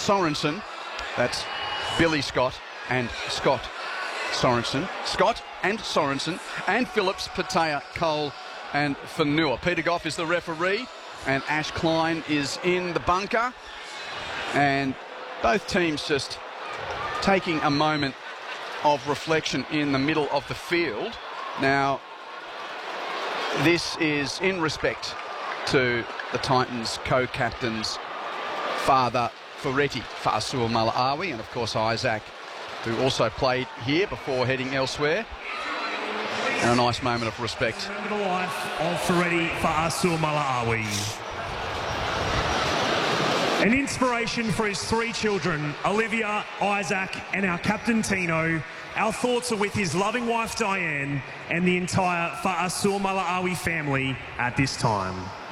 Sorensen. That's Billy Scott and Scott Sorensen. Scott and Sorensen and Phillips, Patea, Cole and Fanua. Peter Goff is the referee and Ash Klein is in the bunker. And both teams just taking a moment of reflection in the middle of the field. Now, this is in respect to the Titans co-captain's father, Ferretti Fa'asua Mala'awi, and of course Isaac, who also played here before heading elsewhere. And a nice moment of respect. Remember the life of Ferretti Fa'asua Mala'awi. An inspiration for his 3 children, Olivia, Isaac and our captain Tino. Our thoughts are with his loving wife Diane and the entire Fa'asua Mala'awi family at this time.